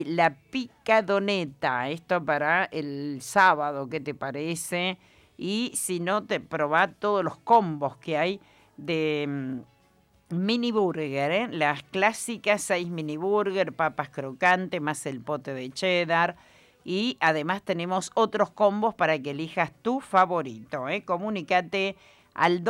La picadoneta, esto para el sábado, ¿qué te parece? Y si no, te probá todos los combos que hay de mini burger, ¿eh? Las clásicas 6 mini burger, papas crocantes, más el pote de cheddar. Y además tenemos otros combos para que elijas tu favorito, ¿eh? Comunícate al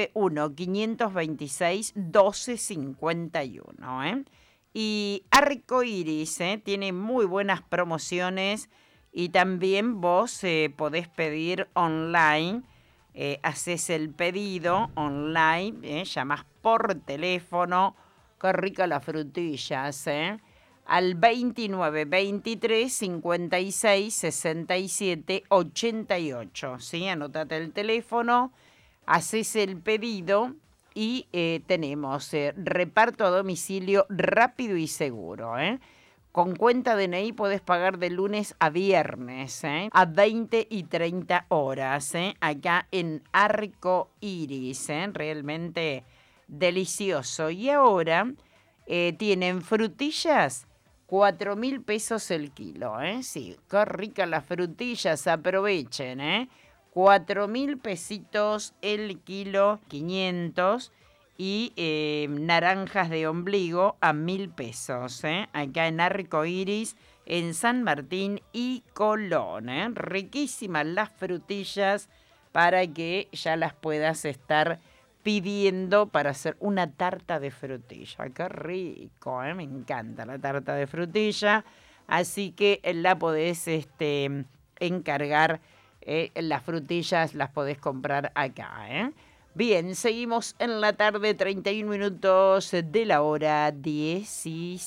291-526-1251, ¿eh? Y Arcoiris, tiene muy buenas promociones y también vos podés pedir online, haces el pedido online, llamás por teléfono, qué rica las frutillas, al 29 23 56 67 88, ¿sí? Anótate el teléfono, haces el pedido y tenemos reparto a domicilio rápido y seguro, ¿eh? Con cuenta DNI podés pagar de lunes a viernes, a 20 y 30 horas, acá en Arco Iris, realmente delicioso. Y ahora tienen frutillas, 4.000 pesos el kilo, sí, qué ricas las frutillas, aprovechen, 4.000 pesitos el kilo, 500, y naranjas de ombligo a 1.000 pesos, acá en Arco Iris, en San Martín y Colón, riquísimas las frutillas para que ya las puedas estar pidiendo para hacer una tarta de frutilla. Qué rico, me encanta la tarta de frutilla, así que la podés encargar. Las frutillas las podés comprar acá, Bien, seguimos en la tarde, 31 minutos de la hora 16.